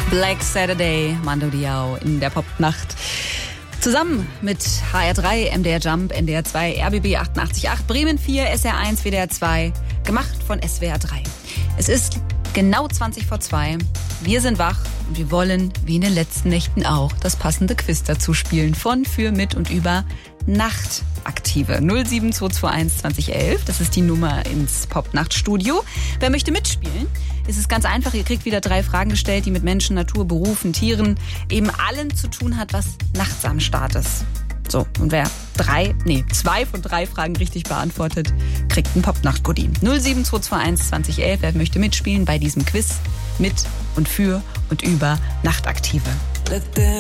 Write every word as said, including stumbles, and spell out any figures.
Black Saturday, Mando Diao in der Popnacht. Zusammen mit H R drei, M D R Jump, N D R zwei, R B B achtundachtzig Komma acht, Bremen vier, S R eins, W D R zwei. Gemacht von S W R drei. Es ist genau zwanzig vor zwei. Wir sind wach und wir wollen, wie in den letzten Nächten auch, das passende Quiz dazu spielen. Von, für, mit und über Nachtaktive. null sieben zwei zwei eins zwanzig elf, das ist die Nummer ins Popnachtstudio. Wer möchte mitspielen? Es ist ganz einfach, ihr kriegt wieder drei Fragen gestellt, die mit Menschen, Natur, Berufen, Tieren, eben allem zu tun hat, was nachts am Start ist. So, und wer drei, nee, zwei von drei Fragen richtig beantwortet, kriegt einen Popnacht-Goodie. null sieben zwei zwei eins zwanzig elf, wer möchte mitspielen bei diesem Quiz mit und für und über Nachtaktive.